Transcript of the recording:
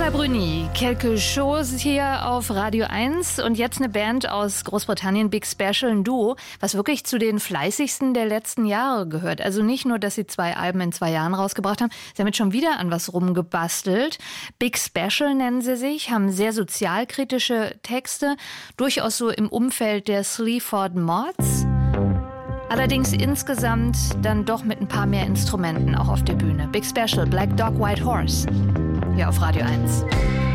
Nicolas Bruni, quelque chose hier auf Radio 1 und jetzt eine Band aus Großbritannien, Big Special, ein Duo, was wirklich zu den fleißigsten der letzten Jahre gehört. Also nicht nur, dass sie 2 Alben in 2 Jahren rausgebracht haben, sie haben jetzt schon wieder an was rumgebastelt. Big Special nennen sie sich, haben sehr sozialkritische Texte, durchaus so im Umfeld der Sleaford Mods. Allerdings insgesamt dann doch mit ein paar mehr Instrumenten auch auf der Bühne. Big Special, Black Dog, White Horse. Hier auf Radio 1.